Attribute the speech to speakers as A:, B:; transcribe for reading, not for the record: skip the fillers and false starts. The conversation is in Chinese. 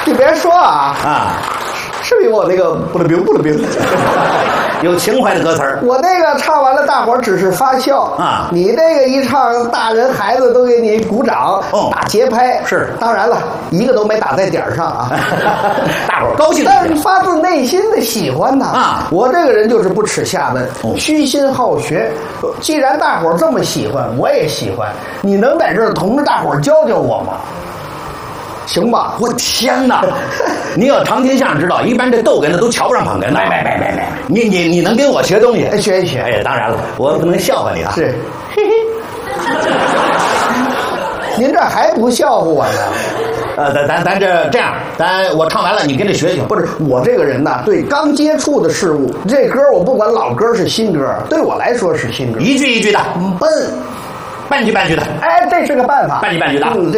A: 你别说啊，是比我那个不了冰，
B: 有情怀的歌词儿。
A: 我那个唱完了，大伙儿只是发笑
B: 啊，
A: 你那个一唱，大人孩子都给你鼓掌，打节拍。
B: 是，
A: 当然了，一个都没打在点儿上啊，
B: 大伙儿高兴，
A: 但是发自内心的喜欢呐啊！我这个人就是不耻下问，虚心好学。既然大伙儿这么喜欢，我也喜欢。你能在这儿同着大伙儿教教我吗？行吧，
B: 我天哪！你要常听相声知道，一般这逗哏的都瞧不上捧哏的。没，你能跟我学东西？
A: 学一学。
B: 哎，当然了，我不能笑话你啊。
A: 是，嘿嘿。您这还不笑话我呢？
B: 咱这样，我唱完了，你跟着学学。
A: 不是我这个人呐，对刚接触的事物，这歌我不管老歌是新歌，对我来说是新歌，
B: 一句一句的，
A: 笨，
B: 半句半句的。
A: 哎，这是个办法，
B: 半句半句的。